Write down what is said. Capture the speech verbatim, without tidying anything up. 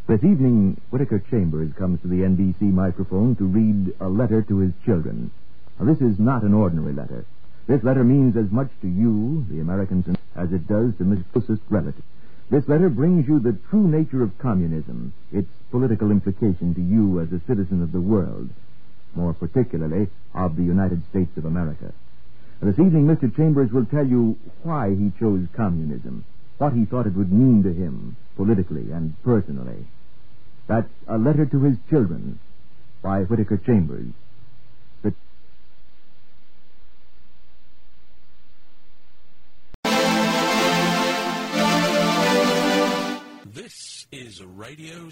This evening, Whittaker Chambers comes to the N B C microphone to read a letter to his children. Now, this is not an ordinary letter. This letter means as much to you, the Americans, as it does to his closest relative. This letter brings you the true nature of communism, its political implication to you as a citizen of the world, more particularly of the United States of America. This evening, Mister Chambers will tell you why he chose communism, what he thought it would mean to him, politically and personally. That's A Letter to His Children by Whittaker Chambers. The This is Radio